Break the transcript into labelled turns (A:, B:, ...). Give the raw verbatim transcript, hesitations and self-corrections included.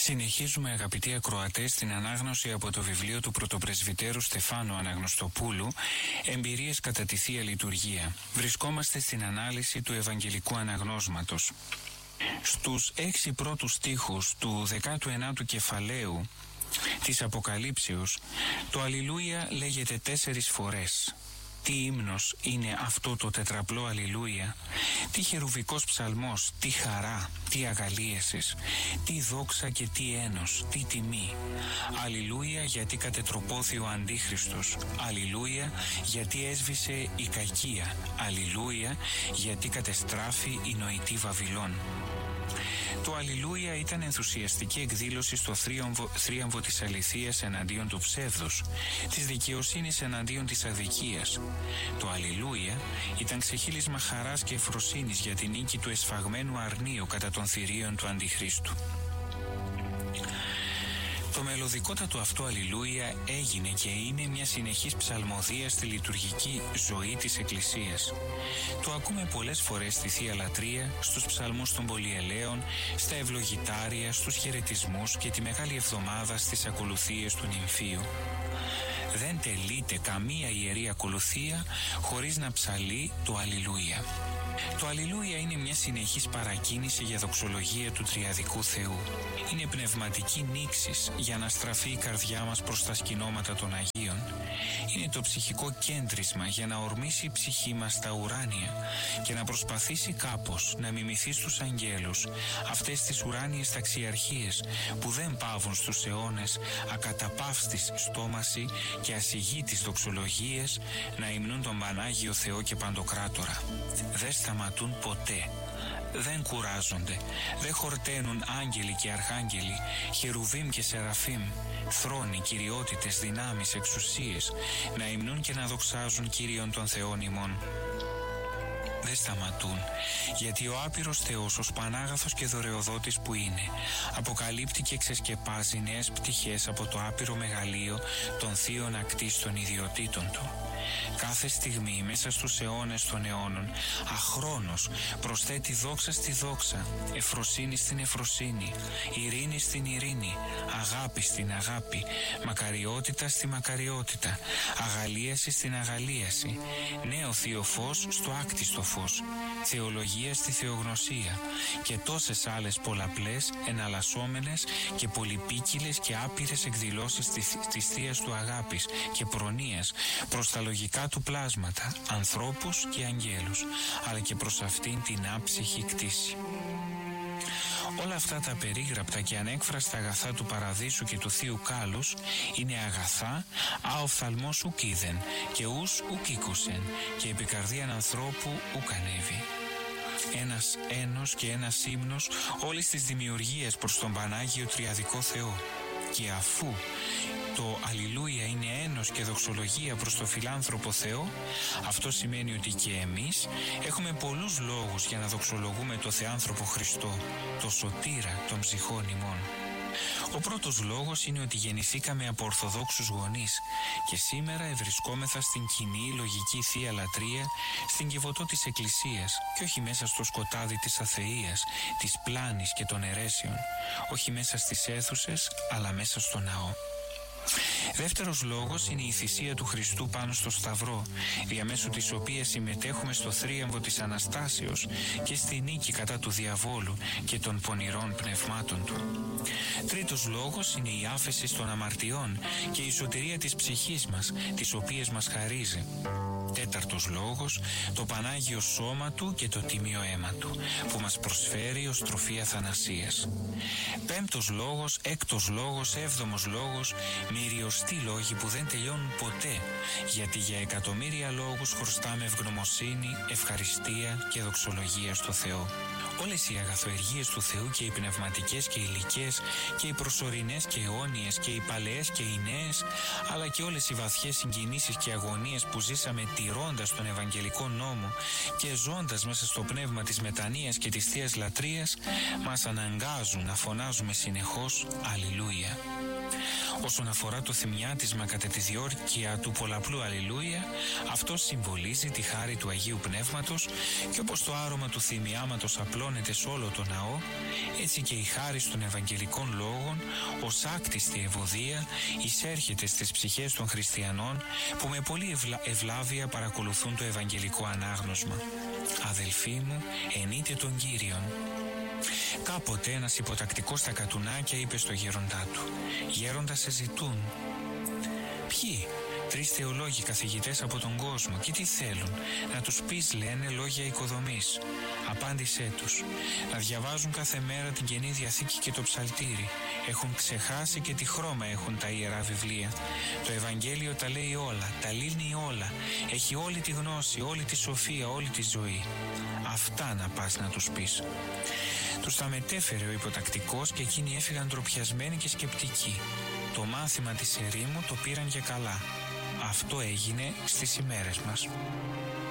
A: Συνεχίζουμε, αγαπητοί ακροατές, την ανάγνωση από το βιβλίο του πρωτοπρεσβυτέρου Στεφάνου Αναγνωστοπούλου «Εμπειρίες κατά τη Θεία Λειτουργία». Βρισκόμαστε στην ανάλυση του Ευαγγελικού Αναγνώσματος. Στους έξι πρώτους στίχους του δεκάτου ενάτου κεφαλαίου της Αποκαλύψεως, το Αλληλούια λέγεται τέσσερις φορές. Τι ύμνος είναι αυτό το τετραπλό Αλληλούια, τι χερουβικός ψαλμός, τι χαρά, τι αγαλίεσης, τι δόξα και τι ένος, τι τιμή. Αλληλούια γιατί κατετροπώθη ο Αντίχριστος, Αλληλούια γιατί έσβησε η κακία, Αλληλούια γιατί κατεστράφη η νοητή Βαβυλών. Το Αλληλούια ήταν ενθουσιαστική εκδήλωση στο θρίαμβο, θρίαμβο της αληθείας εναντίον του ψεύδους, της δικαιοσύνης εναντίον της αδικίας. Το Αλληλούια ήταν ξεχύλισμα χαράς και ευφροσύνης για την νίκη του εσφαγμένου αρνίου κατά των θηρίων του Αντιχρίστου. Το μελωδικότατο αυτό Αλληλούια έγινε και είναι μια συνεχής ψαλμοδία στη λειτουργική ζωή της Εκκλησίας. Το ακούμε πολλές φορές στη Θεία Λατρεία, στους ψαλμούς των πολυελαίων, στα ευλογητάρια, στους χαιρετισμούς και τη Μεγάλη Εβδομάδα στις ακολουθίες του Νυμφίου. Δεν τελείται καμία ιερή ακολουθία χωρίς να ψαλεί το Αλληλούια. Το Αλληλούια είναι μια συνεχής παρακίνηση για δοξολογία του Τριαδικού Θεού. Είναι πνευματική νήξης για να στραφεί η καρδιά μας προς τα σκηνώματα των Αγίων. Είναι το ψυχικό κέντρισμα για να ορμήσει η ψυχή μας στα ουράνια και να προσπαθήσει κάπως να μιμηθεί στους αγγέλους αυτές τις ουράνιες ταξιαρχίες που δεν παύουν στους αιώνες ακαταπαύστης στόμαση και ασυγήτης δοξολογίες να υμνούν τον Πανάγιο Θεό και Παντοκράτορα. Δεν σταματούν ποτέ. Δεν κουράζονται, δεν χορταίνουν άγγελοι και αρχάγγελοι, χερουβίμ και σεραφίμ, θρόνοι, κυριότητες, δυνάμεις, εξουσίες, να υμνούν και να δοξάζουν Κύριον των Θεών ημών. Δεν σταματούν, γιατί ο άπειρος Θεός, ως Πανάγαθος και δωρεοδότης που είναι, αποκαλύπτει και ξεσκεπάζει νέες πτυχές από το άπειρο μεγαλείο των θείων ακτίστων ιδιωτήτων του. Κάθε στιγμή μέσα στους αιώνες των αιώνων, αχρόνος προσθέτει δόξα στη δόξα, εφροσύνη στην εφροσύνη, ειρήνη στην ειρήνη, αγάπη στην αγάπη, μακαριότητα στη μακαριότητα, αγαλίαση στην αγαλίαση, νέο θείο φως στο άκτιστο φως, θεολογία στη θεογνωσία και τόσες άλλες πολλαπλές, εναλλασσόμενες και πολυπίκυλες και άπειρες εκδηλώσεις της θείας του αγάπης και προνοίας προς τα λογικά του πλάσματα, ανθρώπους και αγγέλους, αλλά και προς αυτήν την άψυχη κτήση. Όλα αυτά τα περίγραπτα και ανέκφραστα αγαθά του Παραδείσου και του Θείου Κάλους είναι αγαθά α οφθαλμός ουκ είδεν και ους ουκ ήκουσεν και επί καρδίαν ανθρώπου ουκ ανέβη. Ένας ένος και ένας ύμνος όλης της δημιουργίας προς τον Πανάγιο Τριαδικό Θεό. Και αφού το Αλληλούια είναι ένος και δοξολογία προς το φιλάνθρωπο Θεό, αυτό σημαίνει ότι και εμείς έχουμε πολλούς λόγους για να δοξολογούμε το Θεάνθρωπο Χριστό, το σωτήρα των ψυχών ημών. Ο πρώτος λόγος είναι ότι γεννηθήκαμε από ορθοδόξους γονείς και σήμερα ευρισκόμεθα στην κοινή λογική Θεία Λατρεία, στην κυβωτό της Εκκλησίας και όχι μέσα στο σκοτάδι της αθείας, της πλάνης και των αιρέσεων, όχι μέσα στις αίθουσες αλλά μέσα στο ναό. Δεύτερος λόγος είναι η θυσία του Χριστού πάνω στο Σταυρό, διαμέσου της οποίας συμμετέχουμε στο θρίαμβο της Αναστάσεως και στη νίκη κατά του διαβόλου και των πονηρών πνευμάτων του. Τρίτος λόγος είναι η άφεση των αμαρτιών και η σωτηρία της ψυχής μας, τις οποίες μας χαρίζει. Τέταρτος λόγος, το Πανάγιο Σώμα Του και το Τίμιο Αίμα Του, που μας προσφέρει ως τροφή αθανασίας. Πέμπτος λόγος, έκτος λόγος, έβδομος λόγος, μυριωστοί λόγοι που δεν τελειώνουν ποτέ, γιατί για εκατομμύρια λόγους χρωστάμε ευγνωμοσύνη, ευχαριστία και δοξολογία στο Θεό. Όλες οι αγαθοεργίες του Θεού και οι πνευματικές και οι υλικές και οι προσωρινές και αιώνιες και οι παλαιές και οι νέες, αλλά και όλες οι βαθιές συγκινήσεις και αγωνίες που ζήσαμε τηρώντας τον Ευαγγελικό νόμο και ζώντας μέσα στο πνεύμα της μετανοίας και της Θείας Λατρείας, μας αναγκάζουν να φωνάζουμε συνεχώς Αλληλούια. Όσον αφορά το θυμιάτισμα κατά τη διόρκεια του πολλαπλού Αλληλούια, αυτό συμβολίζει τη χάρη του Αγίου Πνεύματος, και όπως το άρωμα του θυμιάματος απλώνεται σε όλο το ναό, έτσι και η χάρη των Ευαγγελικών λόγων ως άκτιστη ευωδία εισέρχεται στις ψυχές των χριστιανών που με πολύ ευλα... ευλάβεια παρακολουθούν το Ευαγγελικό ανάγνωσμα. Αδελφοί μου, ενείτε τον Κύριον. Κάποτε ένας υποτακτικός στα κατουνάκια είπε στο γέροντά του: «Γέροντα, σε ζητούν». «Ποιοι?» «Τρεις θεολόγοι καθηγητές από τον κόσμο. Και τι θέλουν?» «Να τους πεις», λένε, «λόγια οικοδομής». «Απάντησέ τους». «Να διαβάζουν κάθε μέρα την Καινή Διαθήκη και το Ψαλτήρι. Έχουν ξεχάσει και τι χρώμα έχουν τα Ιερά Βιβλία. Το Ευαγγέλιο τα λέει όλα, τα λύνει όλα. Έχει όλη τη γνώση, όλη τη σοφία, όλη τη ζωή». Αυτά να πας να τους πεις. Τους τα μετέφερε ο υποτακτικός και εκείνοι έφυγαν ντροπιασμένοι και σκεπτικοί. Το μάθημα της ερήμου το πήραν για καλά. Αυτό έγινε στις ημέρες μας.